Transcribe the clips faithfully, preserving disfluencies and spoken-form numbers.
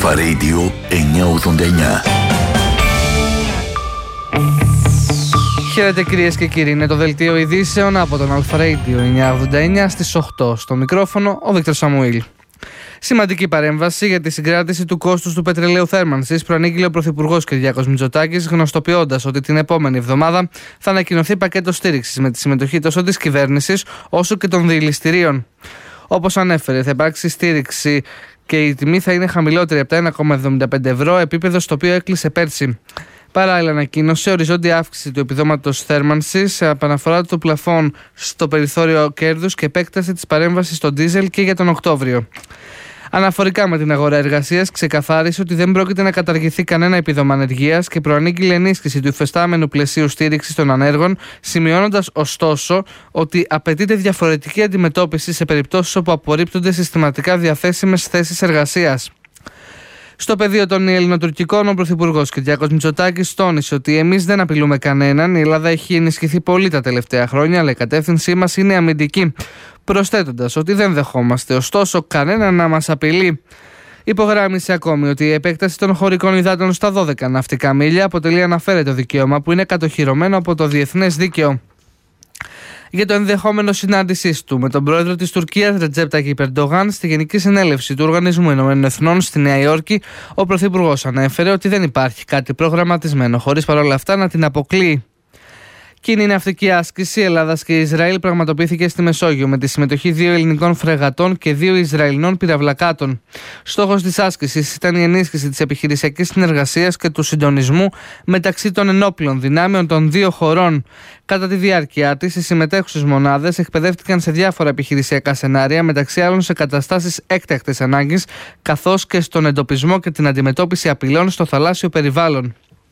Αλφα Radio εννιακόσια ογδόντα εννιά. Χαίρετε κυρίες και κύριοι, είναι το δελτίο ειδήσεων από τον Αλφα Radio εννιακόσια ογδόντα εννιά στις οκτώ. Στο μικρόφωνο ο Βίκτορ Σαμουήλ. Σημαντική παρέμβαση για τη συγκράτηση του κόστους του πετρελαίου θέρμανσης προανήγγειλε ο Πρωθυπουργός Κυριάκος Μητσοτάκης, γνωστοποιώντας ότι την επόμενη εβδομάδα θα ανακοινωθεί πακέτο στήριξης με τη συμμετοχή τόσο της κυβέρνησης όσο και των διελιστηρίων. Όπως ανέφερε, θα υπάρξει στήριξη και η τιμή θα είναι χαμηλότερη από τα ένα κόμμα εβδομήντα πέντε ευρώ, επίπεδο στο οποίο έκλεισε πέρσι. Παράλληλα, ανακοίνωσε οριζόντια αύξηση του επιδόματος θέρμανσης, επαναφορά του πλαφών στο περιθώριο κέρδους και επέκταση της παρέμβασης στο ντίζελ και για τον Οκτώβριο. Αναφορικά με την αγορά εργασίας, ξεκαθάρισε ότι δεν πρόκειται να καταργηθεί κανένα επίδομα ανεργίας και προανήγγειλε ενίσχυση του υφιστάμενου πλαισίου στήριξης των ανέργων, σημειώνοντας ωστόσο ότι απαιτείται διαφορετική αντιμετώπιση σε περιπτώσεις όπου απορρίπτονται συστηματικά διαθέσιμες θέσεις εργασίας. Στο πεδίο των ελληνοτουρκικών, ο Πρωθυπουργός Κυριάκος Μητσοτάκης τόνισε ότι εμείς δεν απειλούμε κανέναν. Η Ελλάδα έχει ενισχυθεί πολύ τα τελευταία χρόνια, αλλά η κατεύθυνσή μας είναι αμυντική. Προσθέτοντας ότι δεν δεχόμαστε ωστόσο κανέναν να μας απειλεί. Υπογράμμισε ακόμη ότι η επέκταση των χωρικών υδάτων στα δώδεκα ναυτικά μίλια αποτελεί αναφέρετο δικαίωμα που είναι κατοχυρωμένο από το διεθνές δίκαιο. Για το ενδεχόμενο συνάντησής του με τον πρόεδρο της Τουρκίας Ρετζέπ Ταγιπ Ερντογάν στη Γενική Συνέλευση του Οργανισμού Ηνωμένων Εθνών στη Νέα Υόρκη, ο Πρωθυπουργός ανέφερε ότι δεν υπάρχει κάτι προγραμματισμένο, χωρίς παρόλα αυτά να την αποκλείει. Κοινή ναυτική άσκηση Ελλάδας και Ισραήλ πραγματοποιήθηκε στη Μεσόγειο με τη συμμετοχή δύο ελληνικών φρεγατών και δύο Ισραηλινών πυραυλακάτων. Στόχος της άσκησης ήταν η ενίσχυση της επιχειρησιακής συνεργασίας και του συντονισμού μεταξύ των ενόπλων δυνάμεων των δύο χωρών. Κατά τη διάρκεια της, οι συμμετέχουσες μονάδες εκπαιδεύτηκαν σε διάφορα επιχειρησιακά σενάρια, μεταξύ άλλων σε καταστάσεις έκτακτης ανάγκης, καθώς και στον εντοπισμό και την αντιμετώπιση απειλών στο θαλάσσιο περιβάλλον.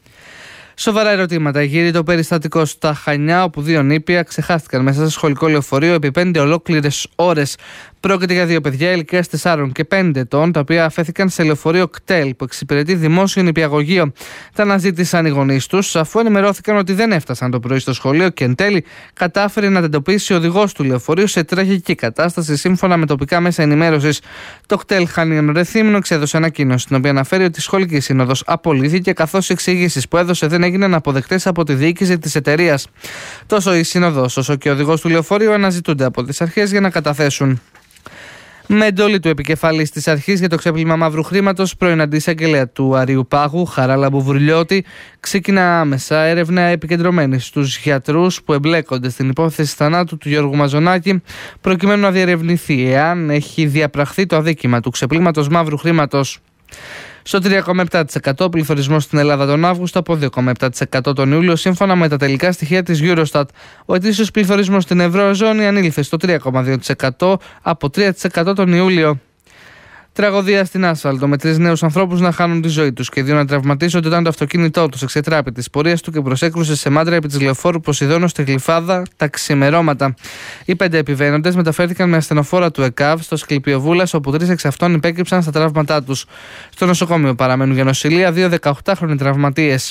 Σοβαρά ερωτήματα γύρει το περιστατικό στα Χανιά, όπου δύο νήπια ξεχάστηκαν μέσα σε σχολικό λεωφορείο επί πέντε ολόκληρες ώρες. Πρόκειται για δύο παιδιά ηλικίας τεσσάρων και πέντε ετών, τα οποία αφέθηκαν σε λεωφορείο κτέλ που εξυπηρετεί δημόσιο νηπιαγωγείο. Τα αναζήτησαν οι γονείς τους, αφού ενημερώθηκαν ότι δεν έφτασαν το πρωί στο σχολείο και εν τέλει κατάφερε να εντοπίσει ο οδηγός του λεωφορείου σε τραγική κατάσταση, σύμφωνα με τοπικά μέσα ενημέρωσης. Το κτέλ Χανίων Ρεθύμνου εξέδωσε ανακοίνωση, στην οποία αναφέρει ότι η σχολική σύνοδος απολύθηκε, καθώς οι εξηγήσεις που έδωσε δεν έγιναν αποδεκτές από τη διοίκηση της εταιρείας. Τόσο η σύνοδος όσο και ο οδηγός του λεωφορείου αναζητούνται από τις αρχές για να καταθέσουν. Με εντολή του επικεφαλής της αρχής για το ξέπλυμα μαύρου χρήματος, πρώην αντισαγγελέα του Αριού Πάγου, Χαράλα Μπουβουρλιώτη, ξεκινά άμεσα έρευνα επικεντρωμένη στους γιατρούς που εμπλέκονται στην υπόθεση θανάτου του Γιώργου Μαζονάκη, προκειμένου να διερευνηθεί εάν έχει διαπραχθεί το αδίκημα του ξεπλύματος μαύρου χρήματος. Στο τρία κόμμα επτά τοις εκατό πληθωρισμός στην Ελλάδα τον Αύγουστο, από δύο κόμμα επτά τοις εκατό τον Ιούλιο, σύμφωνα με τα τελικά στοιχεία της Eurostat. Ο ετήσιος πληθωρισμός στην Ευρωζώνη ανήλθε στο τρία κόμμα δύο τοις εκατό από τρία τοις εκατό τον Ιούλιο. Τραγωδία στην άσφαλτο, με τρεις νέους ανθρώπους να χάνουν τη ζωή τους και δύο να τραυματίζονται όταν το αυτοκίνητό τους εξετράπη της πορείας του και προσέκρουσε σε μάντρα επί της λεωφόρου Ποσειδώνου στη Γλυφάδα τα ξημερώματα. Οι πέντε επιβαίνοντες μεταφέρθηκαν με ασθενοφόρα του ΕΚΑΒ στο Σκληπιοβούλας, όπου τρεις εξ αυτών υπέκυψαν στα τραύματά τους. Στο νοσοκομείο παραμένουν για νοσηλεία δύο δεκαοκτάχρονοι τραυματίες.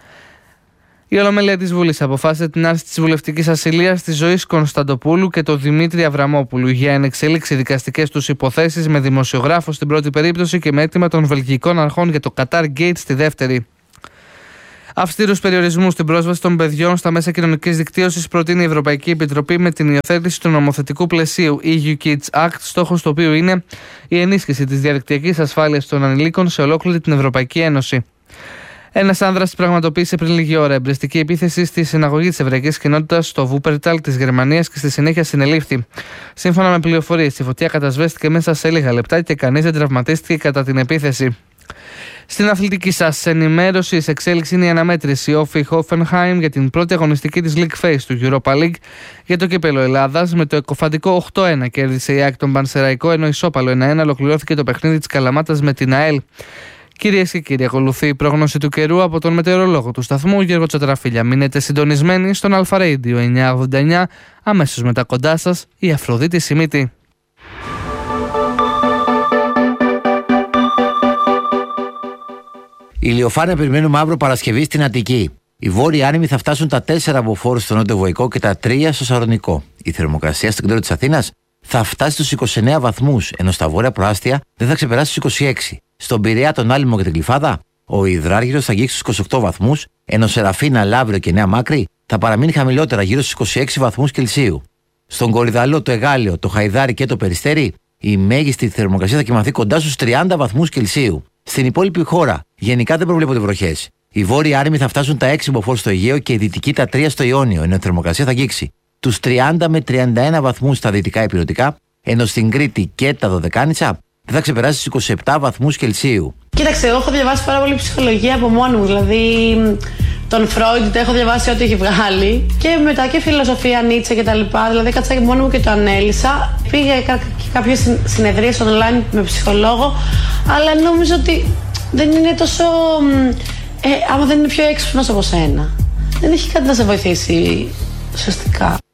Η Ολομέλεια της Βουλής αποφάσισε την άρση της βουλευτικής ασυλίας της Ζωής Κωνσταντοπούλου και του Δημήτρη Αβραμόπουλου για ενεξέλιξη δικαστικές τους υποθέσεις, με δημοσιογράφο στην πρώτη περίπτωση και με αίτημα των βελγικών αρχών για το Qatar Gate στη δεύτερη. Αυστηρούς περιορισμούς στην πρόσβαση των παιδιών στα μέσα κοινωνικής δικτύωσης προτείνει η Ευρωπαϊκή Επιτροπή με την υιοθέτηση του νομοθετικού πλαισίου ι γιου Kids Act, στόχος του οποίου είναι η ενίσχυση της διαδικτυακής ασφάλειας των ανηλίκων σε ολόκληρη την Ευρωπαϊκή Ένωση. Ένας άνδρας πραγματοποίησε πριν λίγη ώρα εμπρεστική επίθεση στη συναγωγή της εβραϊκής κοινότητας στο Βούπερταλ της Γερμανίας και στη συνέχεια συνελήφθη. Σύμφωνα με πληροφορίες, η φωτιά κατασβέστηκε μέσα σε λίγα λεπτά και κανείς δεν τραυματίστηκε κατά την επίθεση. Στην αθλητική σας ενημέρωση, σε εξέλιξη είναι η αναμέτρηση Όφι Χόφενχάιμ για την πρώτη αγωνιστική της League Phase του Europa League για το κύπελο Ελλάδας. Με το εκοφαντικό οκτώ ένα κέρδισε η ΑΕΚ τον Πανσεραϊκό, ενώ ισόπαλο ένα ένα ολοκληρώθηκε το παιχνίδι της Καλαμάτας με την ΑΕΛ. Κυρίες και κύριοι, ακολουθεί η πρόγνωση του καιρού από τον μετεωρολόγο του σταθμού Γιώργο Τσατραφίλια. Μείνετε συντονισμένοι στον Αλφα Radio εννιακόσια ογδόντα εννιά, αμέσως μετά κοντά σας η Αφροδίτη Σιμίτη. Ηλιοφάνεια περιμένουν μαύρο Παρασκευή στην Αττική. Οι βόρειοι άνεμοι θα φτάσουν τα τέσσερα από φόρους στο Νότιο Βοϊκό και τα τρία στο Σαρονικό. Η θερμοκρασία στην κέντρο της Αθήνας θα φτάσει στους είκοσι εννέα βαθμούς, ενώ στα βόρεια προάστια δεν θα ξεπεράσει τους είκοσι έξι. Στον Πειραιά, τον Άλυμο και την Γλυφάδα, ο Υδράργυρος θα αγγίξει στους είκοσι οκτώ βαθμούς, ενώ Σεραφίνα, Λαύριο και Νέα Μάκρη θα παραμείνει χαμηλότερα γύρω στους είκοσι έξι βαθμούς Κελσίου. Στον Κορυδαλό, το Εγάλιο, το Χαϊδάρι και το Περιστέρι, η μέγιστη θερμοκρασία θα κοιμαθεί κοντά στους τριάντα βαθμούς Κελσίου. Στην υπόλοιπη χώρα, γενικά δεν προβλέπονται βροχές. Οι βόρειοι άρημοι θα φτάσουν τα έξι μποφόρ στο Αιγαίο και οι δυτικοί τα τρία στο Ιόνιο, ενώ η θερμοκρασία θα αγγίξει τους τριάντα με τριάντα ένα βαθμούς στα δυτικά ηπειρωτικά, ενώ στην Κρήτη και τα Δωδεκάνησα δεν θα ξεπεράσει τους είκοσι επτά βαθμούς Κελσίου. Κοίταξε, εγώ έχω διαβάσει πάρα πολύ ψυχολογία από μόνη μου. Δηλαδή, τον Φρόιντ έχω διαβάσει ό,τι έχει βγάλει. Και μετά και φιλοσοφία, Νίτσε κτλ. Δηλαδή, κάτσα και μόνη μου και το ανέλησα. Πήγα και κάποιες συνεδρίες online με ψυχολόγο, αλλά νόμιζα ότι δεν είναι τόσο. Ε, άμα δεν είναι πιο έξυπνος από σένα, δεν έχει κάτι να σε βοηθήσει σωστικά.